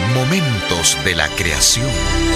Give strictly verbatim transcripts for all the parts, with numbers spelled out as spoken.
Momentos de la creación.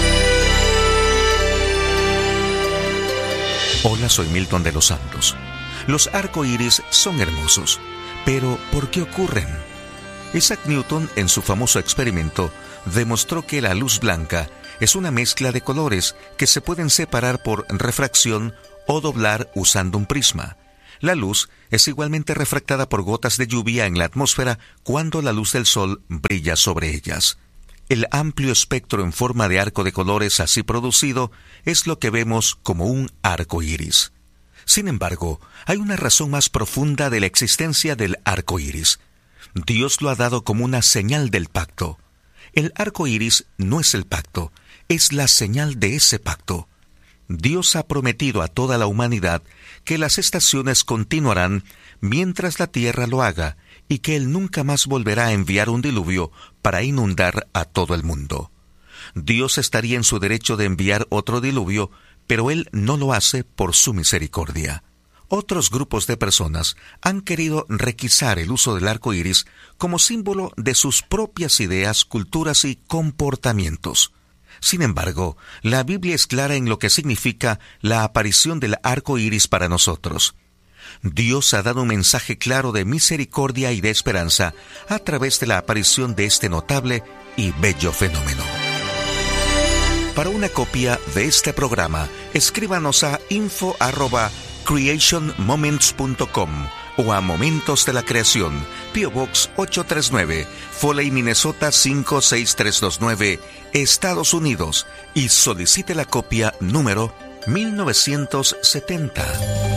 Hola, soy Milton de los Santos. Los arcoíris son hermosos, pero ¿por qué ocurren? Isaac Newton, en su famoso experimento, demostró que la luz blanca es una mezcla de colores que se pueden separar por refracción o doblar usando un prisma. La luz es igualmente refractada por gotas de lluvia en la atmósfera cuando la luz del sol brilla sobre ellas. El amplio espectro en forma de arco de colores así producido es lo que vemos como un arco iris. Sin embargo, hay una razón más profunda de la existencia del arco iris. Dios lo ha dado como una señal del pacto. El arco iris no es el pacto, es la señal de ese pacto. Dios ha prometido a toda la humanidad que las estaciones continuarán mientras la tierra lo haga y que Él nunca más volverá a enviar un diluvio para inundar a todo el mundo. Dios estaría en su derecho de enviar otro diluvio, pero Él no lo hace por su misericordia. Otros grupos de personas han querido requisar el uso del arco iris como símbolo de sus propias ideas, culturas y comportamientos. Sin embargo, la Biblia es clara en lo que significa la aparición del arco iris para nosotros. Dios ha dado un mensaje claro de misericordia y de esperanza a través de la aparición de este notable y bello fenómeno. Para una copia de este programa, escríbanos a info arroba creation moments punto com o a Momentos de la Creación, P O Box ocho tres nueve, Foley, Minnesota cinco seis tres dos nueve, Estados Unidos, y solicite la copia número mil novecientos setenta.